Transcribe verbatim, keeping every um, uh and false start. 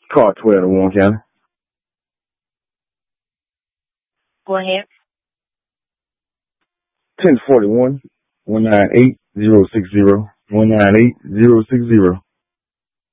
Car twelve to Warren County. Go ahead. ten forty-one, one nine eight, zero six zero, one nine eight, zero six zero.